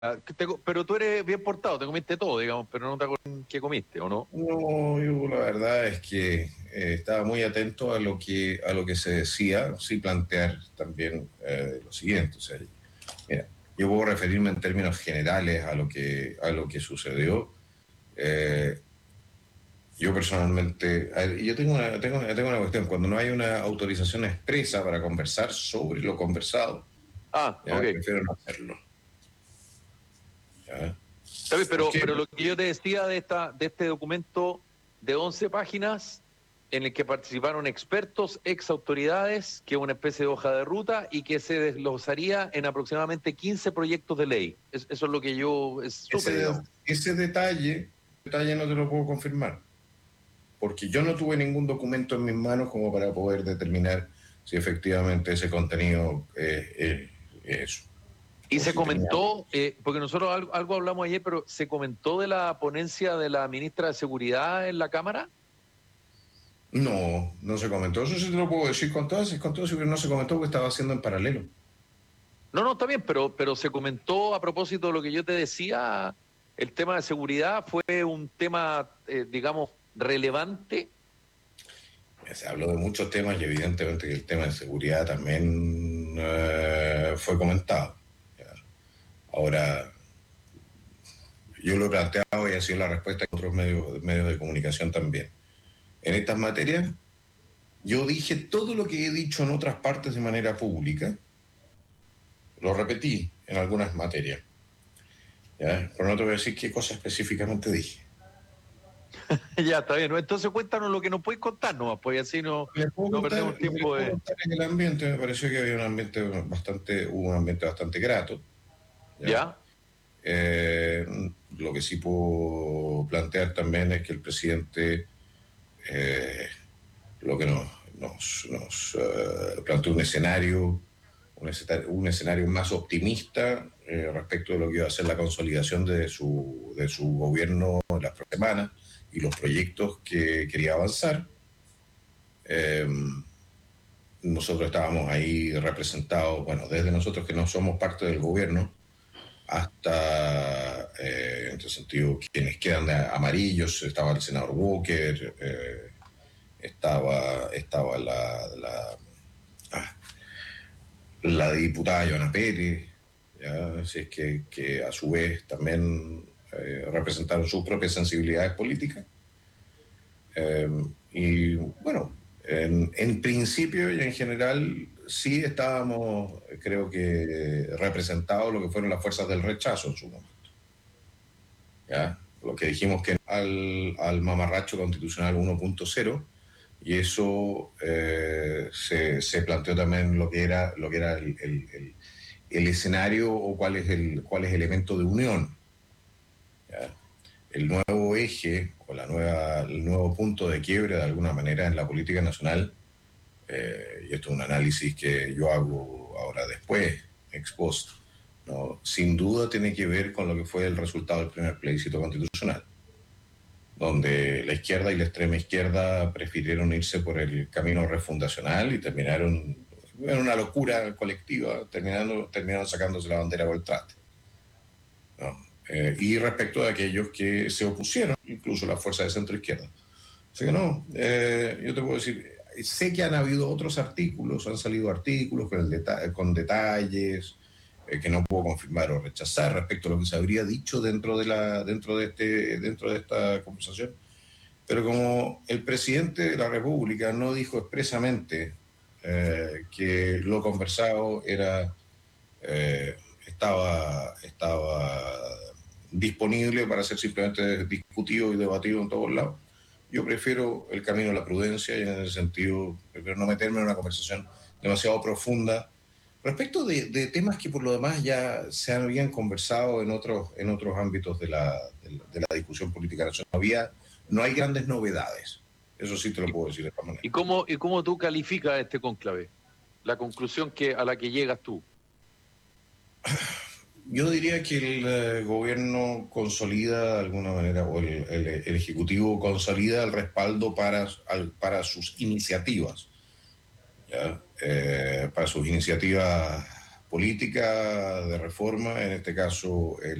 Pero tú eres bien portado, te comiste todo, digamos, pero no te acuerdas qué comiste, ¿o no? No, yo la verdad es que estaba muy atento a lo que se decía, sí plantear también lo siguiente. O sea, mira, yo puedo referirme en términos generales a lo que sucedió. Eh, yo personalmente, a ver, yo tengo una cuestión, cuando no hay una autorización expresa para conversar sobre lo conversado, Ah, ya ok. prefiero no hacerlo. ¿Ya? Está bien, ¿Por qué? pero lo que yo te decía de este documento de 11 páginas en el que participaron expertos, ex autoridades, que es una especie de hoja de ruta y que se desglosaría en aproximadamente 15 proyectos de ley. Eso es lo que yo supe, digamos. Ese detalle no te lo puedo confirmar, porque yo no tuve ningún documento en mis manos como para poder determinar si efectivamente ese contenido es eso. Y O se si tenía... comentó, porque nosotros algo hablamos ayer, pero se comentó de la ponencia de la ministra de Seguridad en la Cámara. No, no se comentó. Eso sí te lo puedo decir con todo, pero no se comentó porque estaba haciendo en paralelo. No, no, está bien, pero se comentó a propósito de lo que yo te decía, el tema de seguridad fue un tema, digamos, relevante. Se habló de muchos temas y evidentemente que el tema de seguridad también fue comentado. ¿Ya? Ahora, yo lo he planteado y ha sido la respuesta de otros medios de comunicación también. En estas materias, yo dije todo lo que he dicho en otras partes de manera pública, lo repetí en algunas materias, ¿ya? Pero no te voy a decir qué cosa específicamente dije. Ya, está bien, ¿no? Entonces cuéntanos lo que nos puedes contar nomás, pues así no perdemos Lo que les tiempo puedo de... contar en el ambiente, me pareció que había hubo un ambiente bastante grato, ¿ya? ¿Ya? Eh, lo que sí puedo plantear también es que el presidente eh, lo que nos planteó un escenario más optimista respecto de lo que iba a ser la consolidación de su gobierno en las próximas semanas y los proyectos que quería avanzar. Eh, Nosotros estábamos ahí representados, bueno, desde nosotros que no somos parte del gobierno, hasta, en este sentido, quienes quedan de amarillos, estaba el senador Walker, estaba la diputada Joana Pérez, ¿ya? Así es que a su vez también representaron sus propias sensibilidades políticas. Eh, y bueno, en principio y en general sí estábamos, creo que, representados lo que fueron las fuerzas del rechazo en su momento. ¿Ya? Lo que dijimos que al mamarracho constitucional 1.0 y eso se planteó también lo que era el escenario o cuál es el elemento de unión. ¿Ya? El nuevo eje o el nuevo punto de quiebre de alguna manera en la política nacional, y esto es un análisis que yo hago ahora después, ex post, ¿no? Sin duda tiene que ver con lo que fue el resultado del primer plebiscito constitucional, donde la izquierda y la extrema izquierda prefirieron irse por el camino refundacional y terminaron en una locura colectiva, terminaron sacándose la bandera por el traste, ¿no? Y respecto de aquellos que se opusieron, incluso las fuerzas de centro izquierda. Así que no, yo te puedo decir, sé que han habido otros artículos, han salido artículos con detalles que no puedo confirmar o rechazar respecto a lo que se habría dicho dentro de esta conversación. Pero como el presidente de la República no dijo expresamente que lo conversado eh, estaba disponible para ser simplemente discutido y debatido en todos lados, yo prefiero el camino de la prudencia y en ese sentido prefiero no meterme en una conversación demasiado profunda respecto de temas que por lo demás ya se habían conversado en otros ámbitos de la discusión política nacional. No hay grandes novedades, eso sí te lo ¿Y, puedo decir de esta manera. y cómo tú calificas este cónclave? La conclusión a la que llegas tú. Yo diría que el gobierno consolida de alguna manera, o el Ejecutivo consolida el respaldo para sus iniciativas, ¿ya? Para sus iniciativas política de reforma, en este caso